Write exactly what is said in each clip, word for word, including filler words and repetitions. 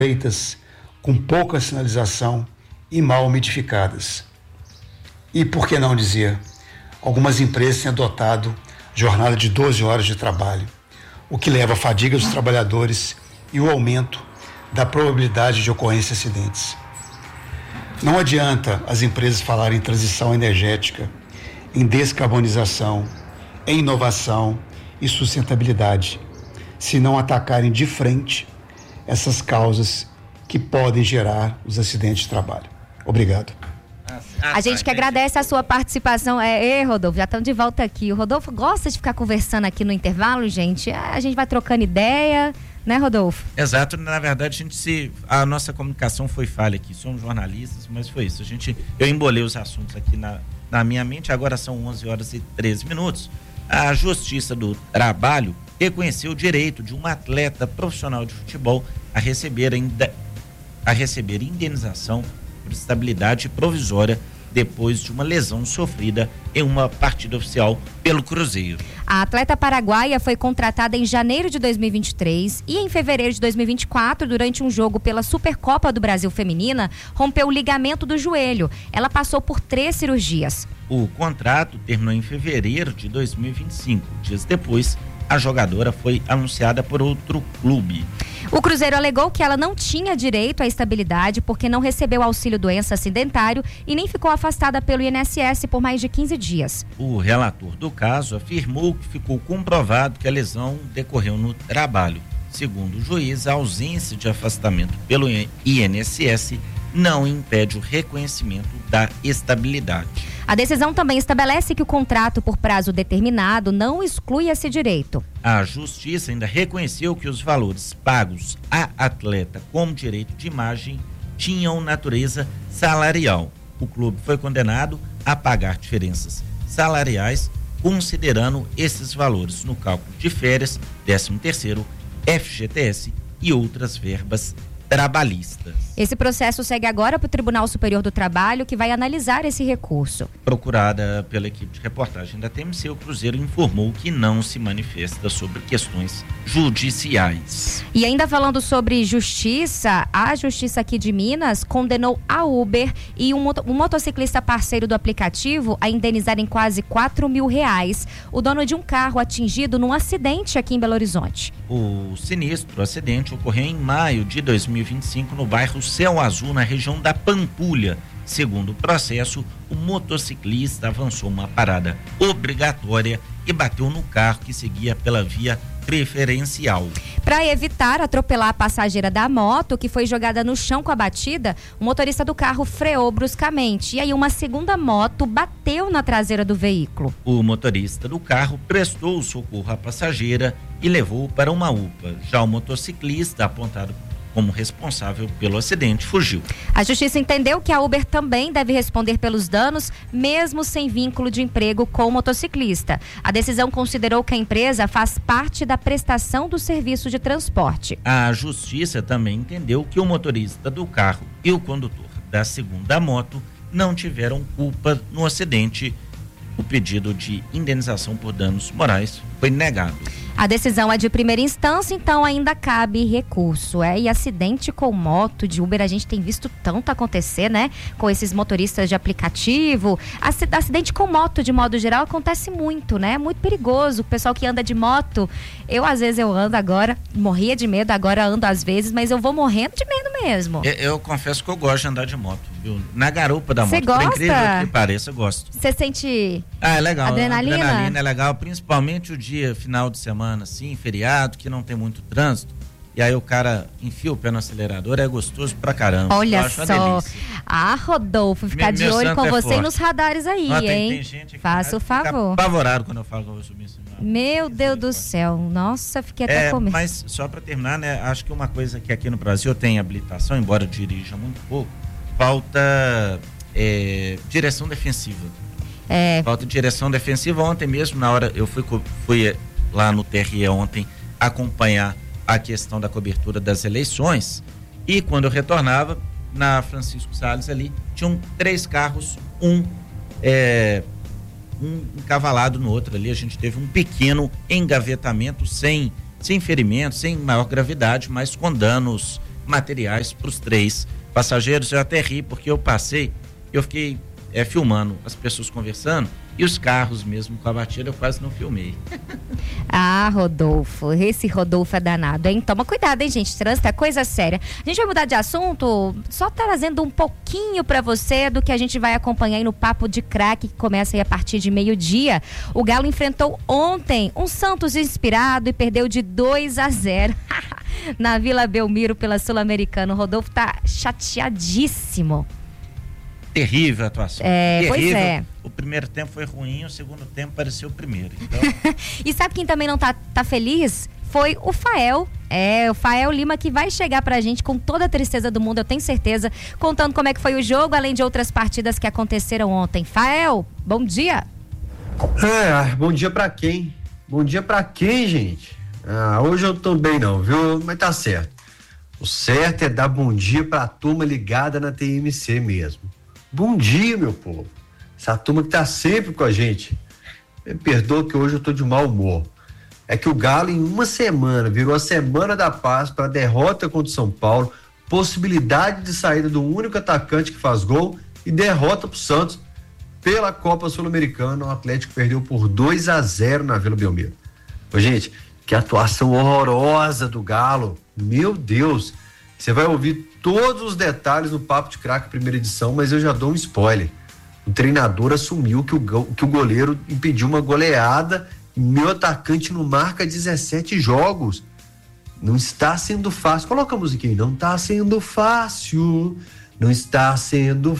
feitas com pouca sinalização e mal umidificadas. E por que não dizer, algumas empresas têm adotado jornada de doze horas de trabalho, o que leva à fadiga dos trabalhadores e o aumento da probabilidade de ocorrência de acidentes. Não adianta as empresas falarem em transição energética, em descarbonização, em inovação e sustentabilidade, se não atacarem de frente essas causas que podem gerar os acidentes de trabalho. Obrigado. A gente que agradece a sua participação. É, é, Rodolfo, já estamos de volta aqui. O Rodolfo gosta de ficar conversando aqui no intervalo, gente. A gente vai trocando ideia, né, Rodolfo? Exato, na verdade a gente se, a nossa comunicação foi falha aqui, somos jornalistas, mas foi isso, a gente, eu embolei os assuntos aqui na, na minha mente. Agora são onze horas e treze minutos. A Justiça do Trabalho reconheceu o direito de um atleta profissional de futebol a receber, ainda, a receber indenização por estabilidade provisória depois de uma lesão sofrida em uma partida oficial pelo Cruzeiro. A atleta paraguaia foi contratada em janeiro de dois mil e vinte e três e em fevereiro de dois mil e vinte e quatro, durante um jogo pela Supercopa do Brasil Feminina, rompeu o ligamento do joelho. Ela passou por três cirurgias. O contrato terminou em fevereiro de dois mil e vinte e cinco. Dias depois, a jogadora foi anunciada por outro clube. O Cruzeiro alegou que ela não tinha direito à estabilidade porque não recebeu auxílio doença acidentário e nem ficou afastada pelo I N S S por mais de quinze dias. O relator do caso afirmou que ficou comprovado que a lesão decorreu no trabalho. Segundo o juiz, a ausência de afastamento pelo I N S S não impede o reconhecimento da estabilidade. A decisão também estabelece que o contrato por prazo determinado não exclui esse direito. A Justiça ainda reconheceu que os valores pagos à atleta como direito de imagem tinham natureza salarial. O clube foi condenado a pagar diferenças salariais, considerando esses valores no cálculo de férias, décimo terceiro, F G T S e outras verbas trabalhistas. Esse processo segue agora para o Tribunal Superior do Trabalho, que vai analisar esse recurso. Procurada pela equipe de reportagem da T M C, o Cruzeiro informou que não se manifesta sobre questões judiciais. E ainda falando sobre justiça, a Justiça aqui de Minas condenou a Uber e um, moto, um motociclista parceiro do aplicativo a indenizarem quase quatro mil reais o dono de um carro atingido num acidente aqui em Belo Horizonte. O sinistro acidente ocorreu em maio de dois mil e vinte e cinco no bairro Céu Azul, na região da Pampulha. Segundo o processo, o motociclista avançou uma parada obrigatória e bateu no carro que seguia pela via preferencial. Para evitar atropelar a passageira da moto, que foi jogada no chão com a batida, o motorista do carro freou bruscamente e aí uma segunda moto bateu na traseira do veículo. O motorista do carro prestou socorro à passageira e levou para uma U P A. Já o motociclista, apontado como responsável pelo acidente, fugiu. A Justiça entendeu que a Uber também deve responder pelos danos, mesmo sem vínculo de emprego com o motociclista. A decisão considerou que a empresa faz parte da prestação do serviço de transporte. A Justiça também entendeu que o motorista do carro e o condutor da segunda moto não tiveram culpa no acidente. O pedido de indenização por danos morais foi negado. A decisão é de primeira instância, então ainda cabe recurso. É, e acidente com moto de Uber a gente tem visto tanto acontecer, né? Com esses motoristas de aplicativo. Acidente com moto, de modo geral, acontece muito, né? Muito perigoso. O pessoal que anda de moto, eu às vezes eu ando agora, morria de medo, agora ando às vezes, mas eu vou morrendo de medo mesmo. Eu, eu confesso que eu gosto de andar de moto, viu? Na garupa da moto. Você gosta? Por incrível que pareça, eu gosto. Você sente ah, é legal. adrenalina? Adrenalina é legal, principalmente o dia, final de semana, assim, feriado, que não tem muito trânsito. E aí o cara enfia o pé no acelerador, é gostoso pra caramba. Olha só. Ah, Rodolfo, ficar de olho com é você forte. E nos radares aí, Não, hein? Tem, tem gente Faça o favor. Apavorado quando eu falo que eu vou subir em cima. Meu Deus do céu. Nossa, fiquei até é, com medo. Mas só pra terminar, né? Acho que uma coisa que aqui no Brasil tem habilitação, embora eu dirija muito pouco, falta é, direção defensiva. É. Falta direção defensiva. Ontem mesmo, na hora, eu fui, fui lá no T R E ontem acompanhar a questão da cobertura das eleições e quando eu retornava na Francisco Salles ali, tinham três carros, um é, um encavalado no outro ali, a gente teve um pequeno engavetamento sem, sem ferimento, sem maior gravidade, mas com danos materiais para os três passageiros. Eu até ri porque eu passei, eu fiquei é, filmando as pessoas conversando e os carros mesmo com a batida eu quase não filmei. Ah, Rodolfo, esse Rodolfo é danado, hein? Toma cuidado, hein, gente? Trânsito é coisa séria. A gente vai mudar de assunto, só trazendo um pouquinho pra você do que a gente vai acompanhar aí no Papo de Craque, que começa aí a partir de meio-dia. O Galo enfrentou ontem um Santos inspirado e perdeu de dois a zero na Vila Belmiro pela Sul-Americana. O Rodolfo tá chateadíssimo. Terrível a atuação. É, Terrível. Pois é. O primeiro tempo foi ruim, o segundo tempo pareceu o primeiro. Então... E sabe quem também não tá, tá feliz? Foi o Fael. É, o Fael Lima, que vai chegar pra gente com toda a tristeza do mundo, eu tenho certeza, contando como é que foi o jogo, além de outras partidas que aconteceram ontem. Fael, bom dia. É, bom dia pra quem? Bom dia pra quem, gente? Ah, hoje eu tô bem não, viu? Mas tá certo. O certo é dar bom dia pra turma ligada na T M C mesmo. Bom dia, meu povo. Essa turma que tá sempre com a gente. Me perdoa que hoje eu tô de mau humor. É que o Galo em uma semana virou a Semana da Paz para derrota contra o São Paulo, possibilidade de saída do único atacante que faz gol e derrota pro Santos pela Copa Sul-Americana. O Atlético perdeu por dois a zero na Vila Belmiro. Ô, gente, que atuação horrorosa do Galo. Meu Deus. Você vai ouvir todos os detalhes no Papo de Craque primeira edição, mas eu já dou um spoiler. O treinador assumiu que o, que o goleiro impediu uma goleada e meu atacante não marca dezessete jogos. Não está sendo fácil. Coloca a musiquinha aí. Não está sendo fácil. Não está sendo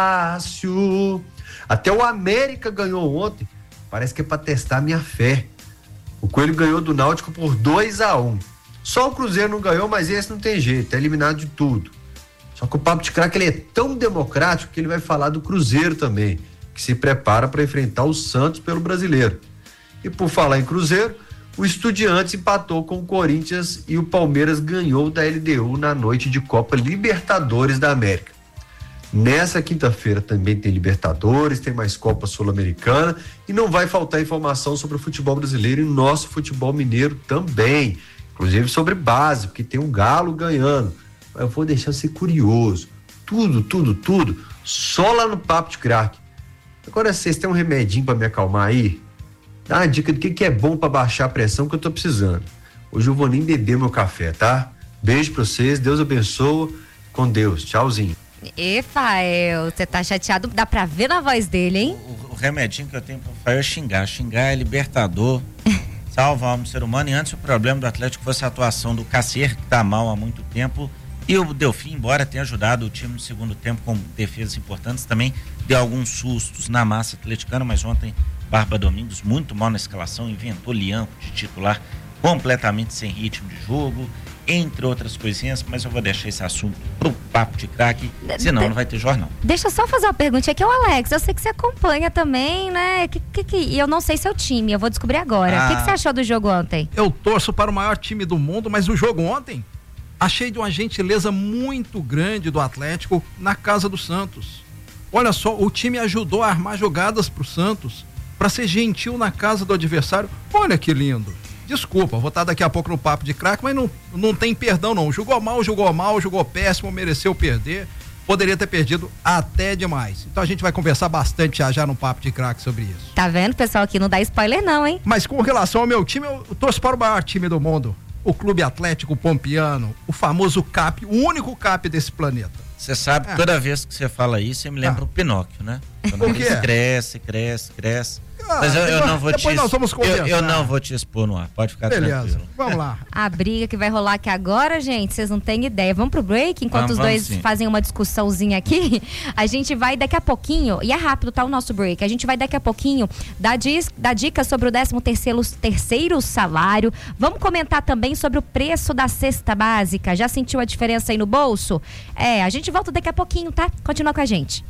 fácil. Até o América ganhou ontem. Parece que é para testar a minha fé. O Coelho ganhou do Náutico por dois a um. Só o Cruzeiro não ganhou, mas esse não tem jeito, é eliminado de tudo. Só que o Papo de Craque ele é tão democrático que ele vai falar do Cruzeiro também, que se prepara para enfrentar o Santos pelo Brasileiro. E por falar em Cruzeiro, o Estudiantes empatou com o Corinthians e o Palmeiras ganhou da L D U na noite de Copa Libertadores da América. Nessa quinta-feira também tem Libertadores, tem mais Copa Sul-Americana e não vai faltar informação sobre o futebol brasileiro e nosso futebol mineiro também. Inclusive sobre base, porque tem um Galo ganhando. Eu vou deixar você curioso. Tudo, tudo, tudo, só lá no Papo de Craque. Agora vocês têm um remedinho pra me acalmar aí? Dá uma dica do que, que é bom pra baixar a pressão que eu tô precisando. Hoje eu vou nem beber meu café, tá? Beijo pra vocês, Deus abençoa. Com Deus, tchauzinho. E Fael, você tá chateado, dá pra ver na voz dele, hein? O, o remedinho que eu tenho pro Fael é xingar. Xingar é libertador. Salva a alma do ser humano. E antes o problema do Atlético fosse a atuação do Cassier, que tá mal há muito tempo, e o Delfim, embora tenha ajudado o time no segundo tempo com defesas importantes, também deu alguns sustos na massa atleticana, mas ontem Barba Domingos muito mal na escalação, inventou Lianco de titular completamente sem ritmo de jogo, entre outras coisinhas, mas eu vou deixar esse assunto pro Papo de Craque, senão de, não vai ter jornal. Deixa eu só fazer uma pergunta aqui, o Alex, eu sei que você acompanha também, né? Que, que, que, e eu não sei seu time, eu vou descobrir agora. O ah, que, que você achou do jogo ontem? Eu torço para o maior time do mundo, mas o jogo ontem, achei de uma gentileza muito grande do Atlético na casa do Santos. Olha só, o time ajudou a armar jogadas pro Santos, para ser gentil na casa do adversário. Olha que lindo. Desculpa, vou estar daqui a pouco no Papo de Craque, mas não, não tem perdão não. Jogou mal, jogou mal, jogou péssimo, mereceu perder. Poderia ter perdido até demais. Então a gente vai conversar bastante já, já no Papo de Craque sobre isso. Tá vendo, pessoal, aqui não dá spoiler não, hein? Mas com relação ao meu time, eu torço para o maior time do mundo. O Clube Atlético Pompiano, o famoso C A P, o único C A P desse planeta. Você sabe, é. toda vez que você fala isso, você me lembra ah. o Pinóquio, né? Quando o quê? Cresce, cresce, cresce. Ah, Mas eu, eu depois, não vou te nós vamos eu, eu não vou te expor no ar, pode ficar Beleza, tranquilo. Vamos lá. A briga que vai rolar aqui agora, gente, vocês não têm ideia. Vamos pro break, enquanto vamos, os dois vamos, fazem uma discussãozinha aqui. A gente vai daqui a pouquinho, e é rápido, tá, o nosso break. A gente vai daqui a pouquinho dar, dis, dar dicas sobre o décimo terceiro, terceiro salário. Vamos comentar também sobre o preço da cesta básica. Já sentiu a diferença aí no bolso? É, a gente volta daqui a pouquinho, tá? Continua com a gente.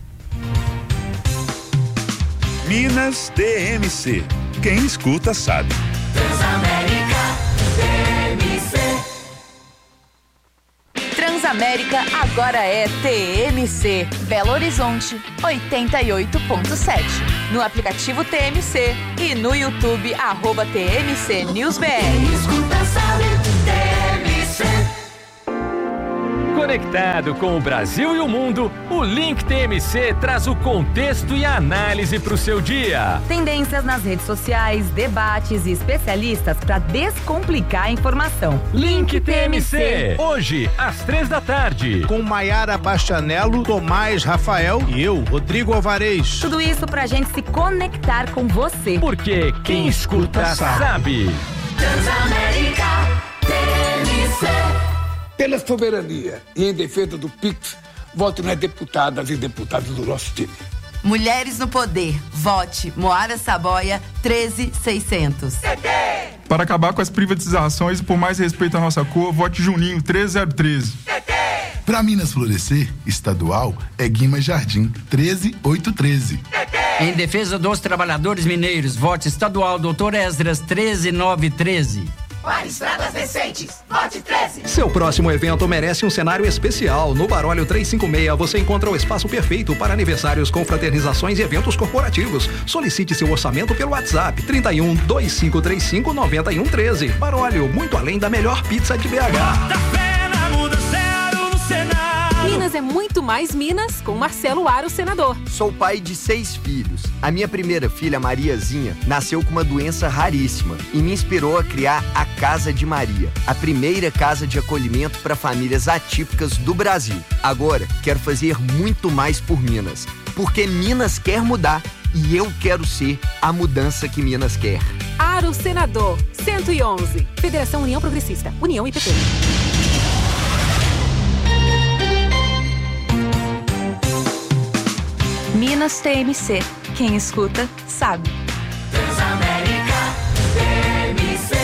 Minas T M C. Quem escuta sabe. Transamérica T M C. Transamérica agora é T M C. Belo Horizonte, oitenta e oito ponto sete. No aplicativo T M C e no YouTube, arroba T M C News B R. Quem escuta sabe, T M C. Conectado com o Brasil e o mundo, o Link T M C traz o contexto e a análise para o seu dia. Tendências nas redes sociais, debates e especialistas para descomplicar a informação. Link T M C, hoje, às três da tarde. Com Maiara Bastianello, Tomás Rafael e eu, Rodrigo Alvarez. Tudo isso pra gente se conectar com você. Porque quem escuta sabe. Transamérica T M C. Pela soberania e em defesa do Pix, vote nas deputadas e deputados do nosso time. Mulheres no Poder, vote Moara Saboia treze mil e seiscentos. Para acabar com as privatizações e por mais respeito à nossa cor, vote Juninho treze mil treze. Para Minas Florescer, estadual é Guimas Jardim treze mil oitocentos e treze. Em defesa dos trabalhadores mineiros, vote estadual doutor Esdras treze mil novecentos e treze. Para estradas decentes, vote treze. Seu próximo evento merece um cenário especial. No Barólio trezentos e cinquenta e seis você encontra o espaço perfeito para aniversários, confraternizações e eventos corporativos. Solicite seu orçamento pelo WhatsApp trinta e um, dois cinco três cinco, nove um um três. Barólio, muito além da melhor pizza de B H. Minas é muito mais Minas com Marcelo Aro, senador. Sou pai de seis filhos. A minha primeira filha, Mariazinha, nasceu com uma doença raríssima e me inspirou a criar a Casa de Maria, a primeira casa de acolhimento para famílias atípicas do Brasil. Agora, quero fazer muito mais por Minas, porque Minas quer mudar e eu quero ser a mudança que Minas quer. Aro, senador, cento e onze. Federação União Progressista, União I P P. Minas T M C. Quem escuta, sabe. Transamérica T M C.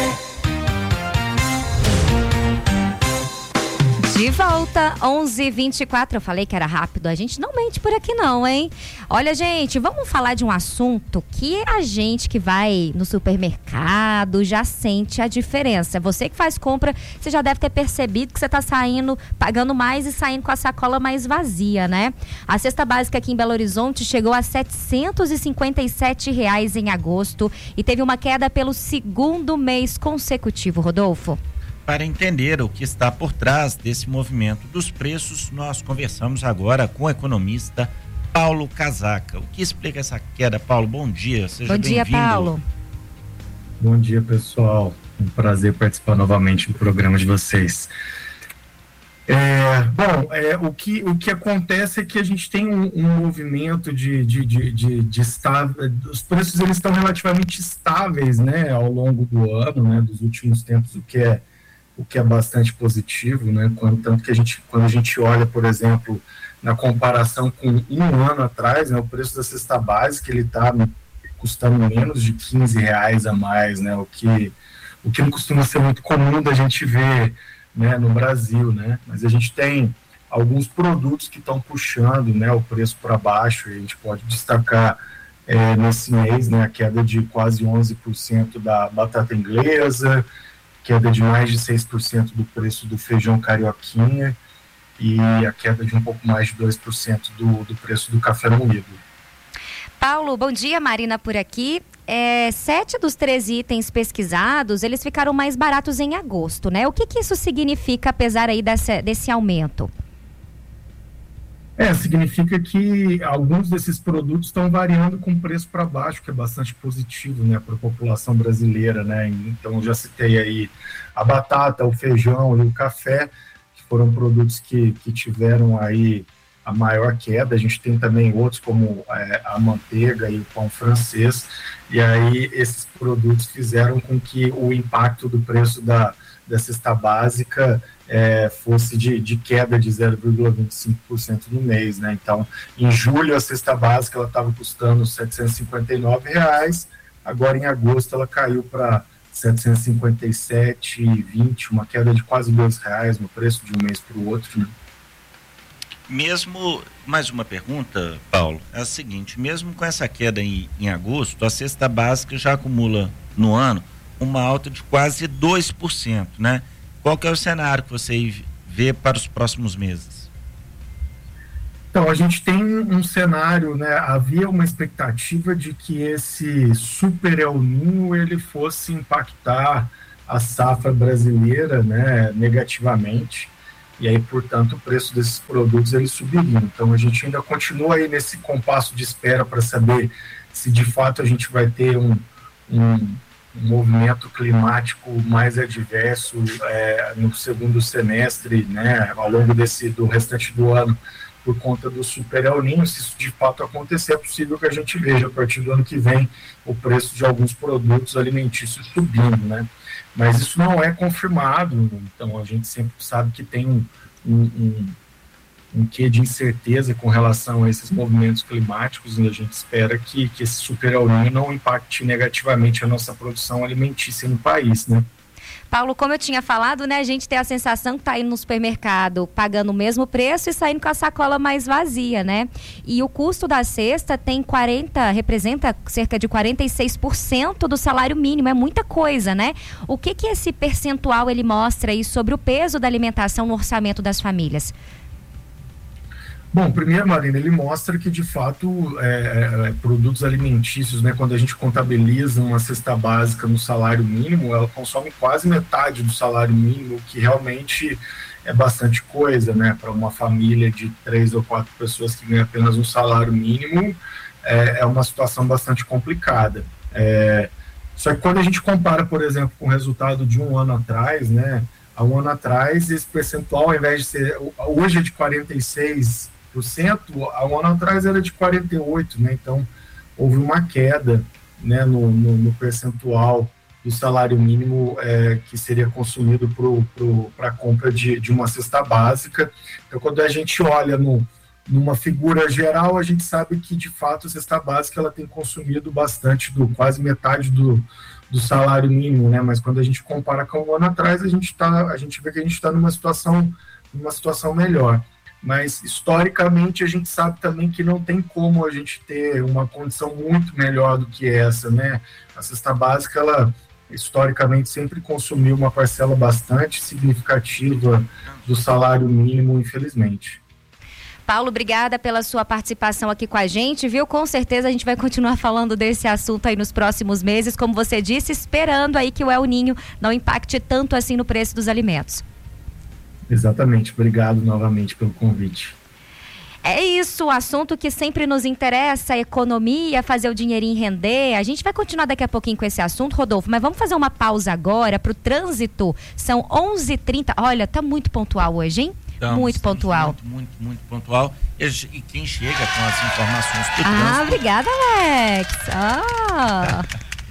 De volta, onze e vinte e quatro. Eu falei que era rápido, a gente não mente por aqui não, hein? Olha, gente, vamos falar de um assunto que a gente que vai no supermercado já sente a diferença. Você que faz compra, você já deve ter percebido que você tá saindo, pagando mais e saindo com a sacola mais vazia, né? A cesta básica aqui em Belo Horizonte chegou a setecentos e cinquenta e sete reais em agosto e teve uma queda pelo segundo mês consecutivo, Rodolfo. Para entender o que está por trás desse movimento dos preços, nós conversamos agora com o economista Paulo Casaca. O que explica essa queda, Paulo? Bom dia, seja bem-vindo. Bom dia, Paulo. Bom dia, pessoal. Um prazer participar novamente do programa de vocês. É, bom, é, o, que, o que acontece é que a gente tem um, um movimento de, de, de, de, de estável, os preços eles estão relativamente estáveis, né, ao longo do ano, né, dos últimos tempos, o que é o que é bastante positivo, né? Quando, tanto que a gente, quando a gente olha, por exemplo, na comparação com um ano atrás, né, o preço da cesta básica ele está custando menos de quinze reais a mais, né? O que, o que não costuma ser muito comum da gente ver, né, no Brasil, né? Mas a gente tem alguns produtos que estão puxando, né, o preço para baixo. E a gente pode destacar é, nesse mês, né, a queda de quase onze por cento da batata inglesa, queda de mais de seis por cento do preço do feijão carioquinha e a queda de um pouco mais de dois por cento do, do preço do café moído. Paulo, bom dia, Marina por aqui. É, sete dos treze itens pesquisados, eles ficaram mais baratos em agosto, né? O que que isso significa, apesar aí desse, desse aumento? É, significa que alguns desses produtos estão variando com preço para baixo, que é bastante positivo, né, para a população brasileira, né? Então, já citei aí a batata, o feijão e o café, que foram produtos que, que tiveram aí a maior queda. A gente tem também outros como é, a manteiga e o pão francês, e aí esses produtos fizeram com que o impacto do preço da, da cesta básica É, fosse de, de queda de zero vírgula vinte e cinco por cento no mês, né? Então, em julho, a cesta básica ela estava custando setecentos e cinquenta e nove reais, agora em agosto ela caiu para setecentos e cinquenta e sete reais e vinte centavos, uma queda de quase dois reais no preço de um mês para o outro, né? Mesmo, mais uma pergunta, Paulo, é a seguinte, mesmo com essa queda em, em agosto, a cesta básica já acumula no ano uma alta de quase dois por cento, né? Qual que é o cenário que você vê para os próximos meses? Então, a gente tem um cenário, né? Havia uma expectativa de que esse super El Niño ele fosse impactar a safra brasileira, né, negativamente. e aí, portanto, o preço desses produtos eles subiriam. Então, a gente ainda continua aí nesse compasso de espera para saber se de fato a gente vai ter um, um, um movimento climático mais adverso é, no segundo semestre, né, ao longo desse, do restante do ano, por conta do Super El Niño. Se isso de fato acontecer, é possível que a gente veja a partir do ano que vem o preço de alguns produtos alimentícios subindo, né? Mas isso não é confirmado, então a gente sempre sabe que tem um, um, um, um quê de incerteza com relação a esses movimentos climáticos, e a gente espera que, que esse Super El Niño não impacte negativamente a nossa produção alimentícia no país, né? Paulo, como eu tinha falado, né, a gente tem a sensação que está indo no supermercado pagando o mesmo preço e saindo com a sacola mais vazia, né? E o custo da cesta tem quarenta, representa cerca de quarenta e seis por cento do salário mínimo, é muita coisa, né? O que que esse percentual ele mostra aí sobre o peso da alimentação no orçamento das famílias? Bom, primeiro, Marina, ele mostra que, de fato, é, é, produtos alimentícios, né, quando a gente contabiliza uma cesta básica no salário mínimo, ela consome quase metade do salário mínimo, o que realmente é bastante coisa, né, para uma família de três ou quatro pessoas que ganham apenas um salário mínimo, é, é uma situação bastante complicada. É, só que quando a gente compara, por exemplo, com o resultado de um ano atrás, né, há um ano atrás, esse percentual, ao invés de ser, hoje é de quarenta e seis por cento, há um ano atrás era de quarenta e oito por cento, né? Então houve uma queda, né, no, no, no percentual do salário mínimo é, que seria consumido para a compra de, de uma cesta básica. Então, quando a gente olha no, numa figura geral, a gente sabe que, de fato, a cesta básica ela tem consumido bastante, do quase metade do, do salário mínimo, né? Mas quando a gente compara com um ano atrás, a gente, tá, a gente vê que a gente está numa situação, numa situação melhor. Mas, historicamente, a gente sabe também que não tem como a gente ter uma condição muito melhor do que essa, né? A cesta básica, ela, historicamente, sempre consumiu uma parcela bastante significativa do salário mínimo, infelizmente. Paulo, obrigada pela sua participação aqui com a gente, viu? Com certeza a gente vai continuar falando desse assunto aí nos próximos meses, como você disse, esperando aí que o El Niño não impacte tanto assim no preço dos alimentos. Exatamente, obrigado novamente pelo convite. É isso, o assunto que sempre nos interessa, a economia, fazer o dinheirinho render. A gente vai continuar daqui a pouquinho com esse assunto, Rodolfo, mas vamos fazer uma pausa agora para o trânsito. São onze e trinta. Olha, tá muito pontual hoje, hein? Estamos, muito pontual. Muito, muito, muito pontual. E quem chega com as informações do Ah, trânsito... obrigada, Alex. Ah.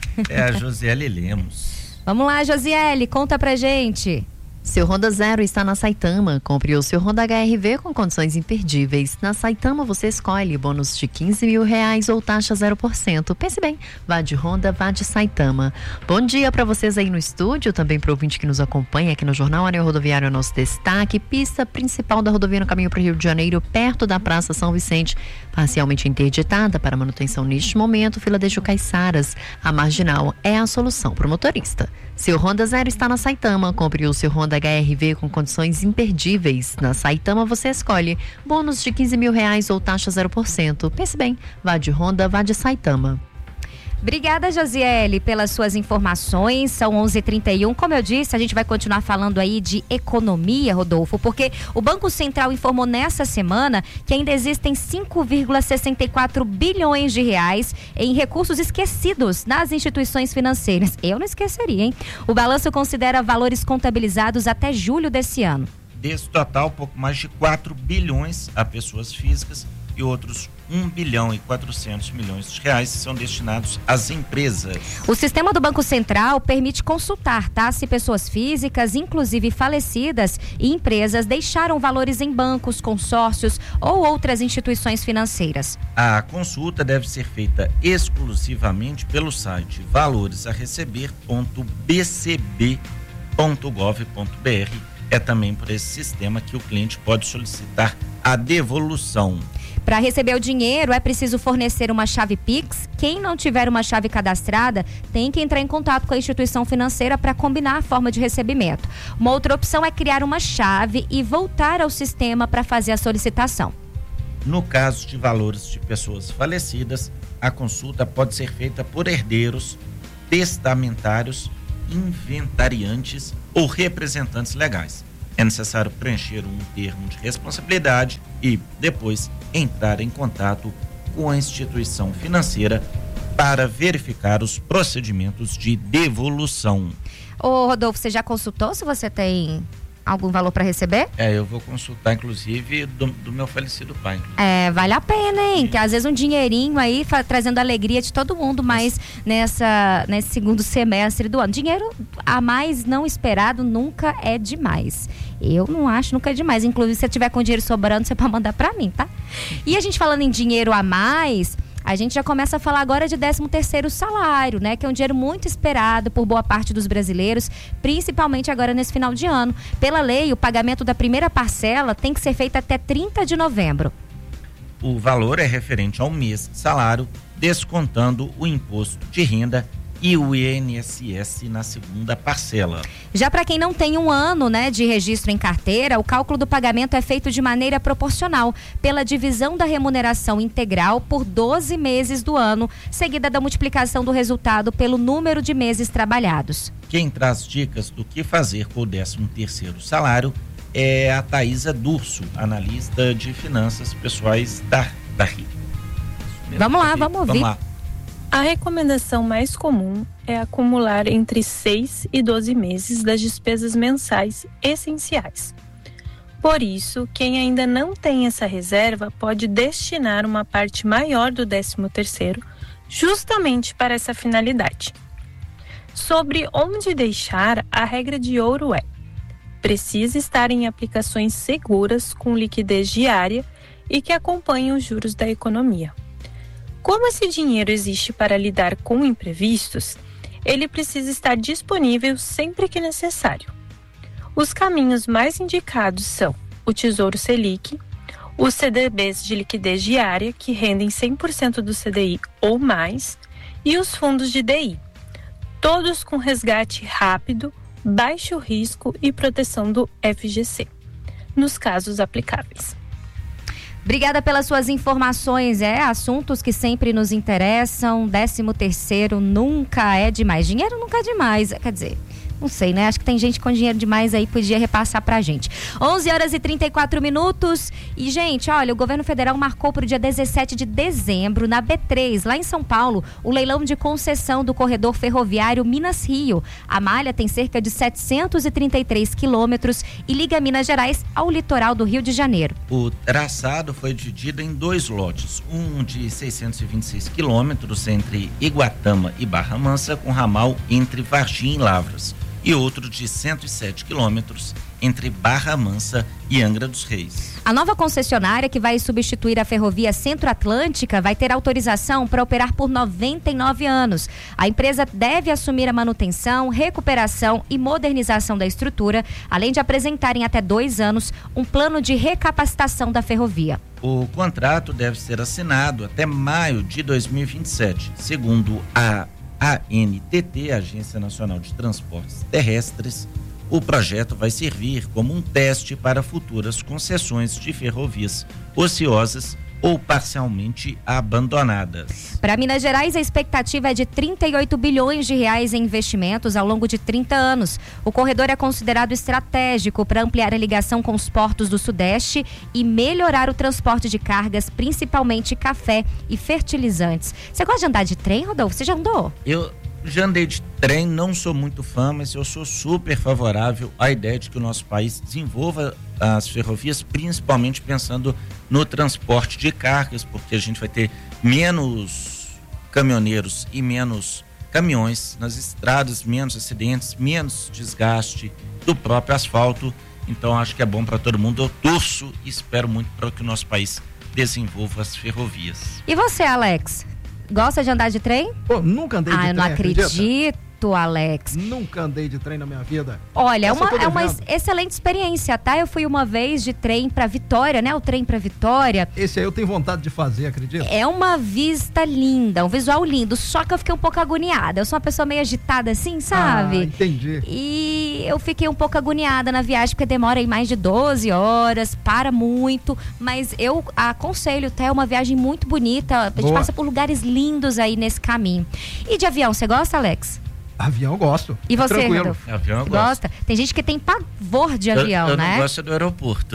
É a Josiele Lemos. Vamos lá, Josiele, conta pra gente. Seu Honda Zero está na Saitama. Compre o seu Honda H R V com condições imperdíveis. Na Saitama você escolhe bônus de quinze mil reais ou taxa zero por cento. Pense bem, vá de Honda, vá de Saitama. Bom dia para vocês aí no estúdio, também para o ouvinte que nos acompanha aqui no Jornal Área Rodoviária, nosso destaque. Pista principal da rodovia no caminho para o Rio de Janeiro, perto da Praça São Vicente, parcialmente interditada para manutenção neste momento, fila de Caiçaras. A marginal é a solução para o motorista. Seu Honda Zero está na Saitama. Compre o seu Honda H R V com condições imperdíveis. Na Saitama você escolhe bônus de quinze mil reais ou taxa zero por cento. Pense bem, vá de Honda, vá de Saitama. Obrigada, Josiele, pelas suas informações. São onze e trinta e um. Como eu disse, a gente vai continuar falando aí de economia, Rodolfo, porque o Banco Central informou nessa semana que ainda existem cinco vírgula sessenta e quatro bilhões de reais em recursos esquecidos nas instituições financeiras. Eu não esqueceria, hein? O balanço considera valores contabilizados até julho desse ano. Desse total, pouco mais de quatro bilhões a pessoas físicas e outros um bilhão e quatrocentos milhões de reais são destinados às empresas. O sistema do Banco Central permite consultar, tá? Se pessoas físicas, inclusive falecidas, e empresas deixaram valores em bancos, consórcios ou outras instituições financeiras. A consulta deve ser feita exclusivamente pelo site valores a receber ponto b c b ponto gov ponto b r. É também por esse sistema que o cliente pode solicitar a devolução. Para receber o dinheiro é preciso fornecer uma chave Pix. Quem não tiver uma chave cadastrada tem que entrar em contato com a instituição financeira para combinar a forma de recebimento. Uma outra opção é criar uma chave e voltar ao sistema para fazer a solicitação. No caso de valores de pessoas falecidas, a consulta pode ser feita por herdeiros, testamentários, inventariantes ou representantes legais. É necessário preencher um termo de responsabilidade e depois entrar em contato com a instituição financeira para verificar os procedimentos de devolução. Ô Rodolfo, você já consultou se você tem algum valor para receber? É, eu vou consultar, inclusive, do, do meu falecido pai. Inclusive. É, vale a pena, hein? Que às vezes um dinheirinho aí fa- trazendo alegria de todo mundo, mas nessa, nesse segundo semestre do ano. Dinheiro a mais não esperado nunca é demais. Eu não acho nunca é demais. Inclusive, se você tiver com dinheiro sobrando, você pode mandar para mim, tá? E a gente falando em dinheiro a mais, a gente já começa a falar agora de décimo terceiro salário, né? Que é um dinheiro muito esperado por boa parte dos brasileiros, principalmente agora nesse final de ano. Pela lei, o pagamento da primeira parcela tem que ser feito até trinta de novembro. O valor é referente ao mês de salário, descontando o imposto de renda e o I N S S na segunda parcela. Já para quem não tem um ano, né, de registro em carteira, o cálculo do pagamento é feito de maneira proporcional, pela divisão da remuneração integral por doze meses do ano, seguida da multiplicação do resultado pelo número de meses trabalhados. Quem traz dicas do que fazer com o décimo terceiro salário é a Thaisa Durso, analista de finanças pessoais da, da R I. Vamos lá, vamos ouvir. Vamos lá. A recomendação mais comum é acumular entre seis e doze meses das despesas mensais essenciais. Por isso, quem ainda não tem essa reserva pode destinar uma parte maior do décimo terceiro justamente para essa finalidade. Sobre onde deixar, a regra de ouro é: precisa estar em aplicações seguras com liquidez diária e que acompanhem os juros da economia. Como esse dinheiro existe para lidar com imprevistos, ele precisa estar disponível sempre que necessário. Os caminhos mais indicados são o Tesouro Selic, os C D Bs de liquidez diária, que rendem cem por cento do C D I ou mais, e os fundos de D I, todos com resgate rápido, baixo risco e proteção do F G C, nos casos aplicáveis. Obrigada pelas suas informações, é, assuntos que sempre nos interessam. Décimo terceiro nunca é demais, dinheiro nunca é demais, quer dizer, não sei, né? Acho que tem gente com dinheiro demais aí, podia repassar pra gente. onze horas e trinta e quatro minutos. E, gente, olha, o governo federal marcou pro dia dezessete de dezembro, na B três, lá em São Paulo, o leilão de concessão do corredor ferroviário Minas-Rio. A malha tem cerca de setecentos e trinta e três quilômetros e liga Minas Gerais ao litoral do Rio de Janeiro. O traçado foi dividido em dois lotes, um de seiscentos e vinte e seis quilômetros entre Iguatama e Barra Mansa, com ramal entre Varginha e Lavras, e outro de cento e sete quilômetros entre Barra Mansa e Angra dos Reis. A nova concessionária, que vai substituir a ferrovia Centro-Atlântica, vai ter autorização para operar por noventa e nove anos. A empresa deve assumir a manutenção, recuperação e modernização da estrutura, além de apresentar em até dois anos um plano de recapacitação da ferrovia. O contrato deve ser assinado até maio de dois mil e vinte e sete, segundo a A N T T, Agência Nacional de Transportes Terrestres. O projeto vai servir como um teste para futuras concessões de ferrovias ociosas ou parcialmente abandonadas. Para Minas Gerais, a expectativa é de trinta e oito bilhões de reais em investimentos ao longo de trinta anos. O corredor é considerado estratégico para ampliar a ligação com os portos do Sudeste e melhorar o transporte de cargas, principalmente café e fertilizantes. Você gosta de andar de trem, Rodolfo? Você já andou? Eu já andei de trem, não sou muito fã, mas eu sou super favorável à ideia de que o nosso país desenvolva as ferrovias, principalmente pensando no transporte de cargas, porque a gente vai ter menos caminhoneiros e menos caminhões nas estradas, menos acidentes, menos desgaste do próprio asfalto. Então acho que é bom para todo mundo. Eu torço e espero muito para que o nosso país desenvolva as ferrovias. E você, Alex? Gosta de andar de trem? Pô, nunca andei de ah, trem. Ah, eu não acredito, acredita? Alex. Nunca andei de trem na minha vida. Olha, é uma, é uma excelente experiência, tá? Eu fui uma vez de trem pra Vitória, né? O trem pra Vitória. Esse aí eu tenho vontade de fazer, acredita? É uma vista linda, um visual lindo, só que eu fiquei um pouco agoniada. Eu sou uma pessoa meio agitada assim, sabe? Ah, entendi. E eu fiquei um pouco agoniada na viagem, porque demora aí mais de doze horas, para muito, mas eu aconselho, tá? É uma viagem muito bonita, a gente Boa. passa por lugares lindos aí nesse caminho. E de avião, você gosta, Alex? Avião eu gosto. E você, Tranquilo. Rodolfo? Avião eu gosto. Gosta? Tem gente que tem pavor de avião, eu, eu né? Eu não gosto do aeroporto.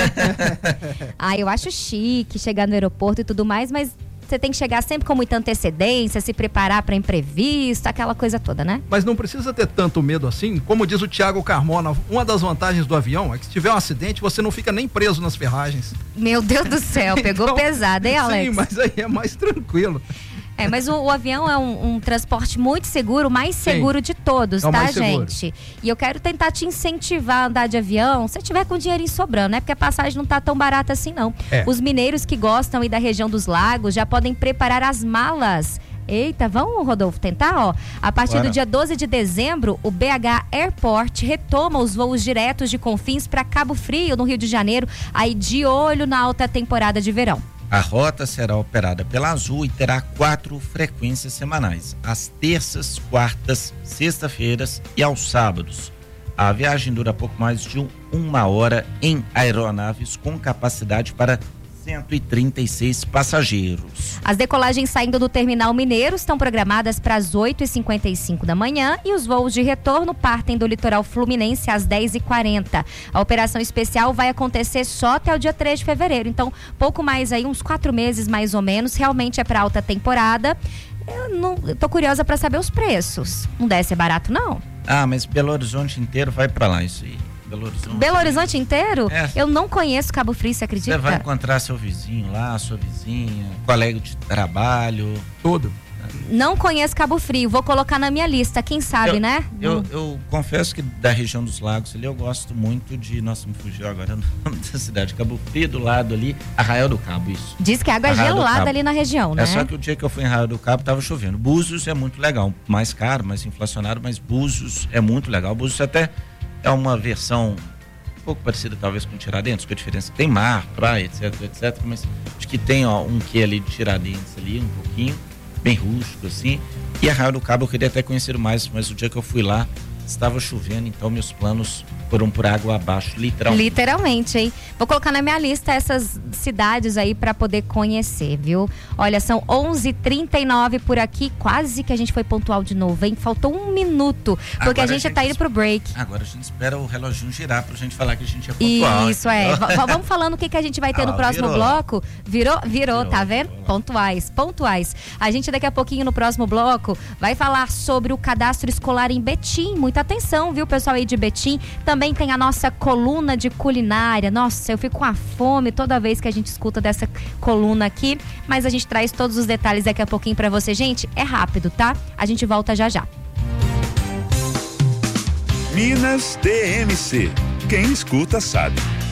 Ah, eu acho chique chegar no aeroporto e tudo mais, mas você tem que chegar sempre com muita antecedência, se preparar para imprevisto, aquela coisa toda, né? Mas não precisa ter tanto medo assim. Como diz o Thiago Carmona, uma das vantagens do avião é que se tiver um acidente, você não fica nem preso nas ferragens. Meu Deus do céu, pegou Então, pesado, hein, Alex? Sim, mas aí é mais tranquilo. É, mas o, o avião é um, um transporte muito seguro, mais seguro Sim, de todos, é o tá, mais seguro. gente? E eu quero tentar te incentivar a andar de avião, se tiver com dinheirinho sobrando, né? Porque a passagem não tá tão barata assim, não. É. Os mineiros que gostam aí da região dos lagos já podem preparar as malas. Eita, vamos, Rodolfo, tentar, ó. A partir Bora. do dia doze de dezembro, o B H Airport retoma os voos diretos de Confins para Cabo Frio, no Rio de Janeiro, aí de olho na alta temporada de verão. A rota será operada pela Azul e terá quatro frequências semanais, às terças, quartas, sexta-feiras e aos sábados. A viagem dura pouco mais de um, uma hora em aeronaves com capacidade para cento e trinta e seis passageiros. As decolagens saindo do terminal mineiro estão programadas para as oito e cinquenta e cinco da manhã e os voos de retorno partem do litoral fluminense às dez e quarenta. A operação especial vai acontecer só até o dia três de fevereiro, então pouco mais aí, uns quatro meses mais ou menos, realmente é para alta temporada. Eu, não, eu tô curiosa para saber os preços. Não deve ser barato, não? Ah, mas Belo Horizonte inteiro vai para lá, isso aí. Belo Horizonte. Belo Horizonte inteiro? É. Eu não conheço Cabo Frio, você acredita? Você vai encontrar seu vizinho lá, sua vizinha, colega de trabalho. Tudo. Não conheço Cabo Frio, vou colocar na minha lista, quem sabe, eu, né? Eu, Hum. eu confesso que da região dos lagos ali eu gosto muito de, nossa, me fugiu agora o nome da cidade, Cabo Frio, do lado ali, Arraial do Cabo, isso. Diz que a água é Arraial do gelada Cabo. ali na região, né? É só que o dia que eu fui em Arraial do Cabo tava chovendo. Búzios é muito legal, mais caro, mais inflacionado, mas Búzios é muito legal. Búzios até é uma versão um pouco parecida talvez com Tiradentes, com a diferença que tem mar, praia, etc, etc, mas acho que tem ó, um quê ali de Tiradentes ali, um pouquinho, bem rústico assim. E Arraial do Cabo eu queria até conhecer mais, mas o dia que eu fui lá estava chovendo, então meus planos foram por água abaixo, literalmente. Literalmente, hein? Vou colocar na minha lista essas cidades aí para poder conhecer, viu? Olha, são onze e trinta e nove por aqui, quase que a gente foi pontual de novo, hein? Faltou um minuto, porque Agora a gente, a gente tá indo pro break. Agora a gente espera o reloginho girar pra gente falar que a gente é pontual. Isso, é. V- vamos falando o que, que a gente vai ter Ah, no próximo virou. bloco. Virou? Virou, Virou, tá vendo? Pontuais, pontuais. A gente daqui a pouquinho no próximo bloco vai falar sobre o cadastro escolar em Betim. Muita atenção, viu, pessoal aí de Betim? Também tem a nossa coluna de culinária. Nossa, eu fico com a fome toda vez que a gente escuta dessa coluna aqui, mas a gente traz todos os detalhes daqui a pouquinho pra você. Gente, é rápido, tá? A gente volta já já. Minas D M C. Quem escuta sabe.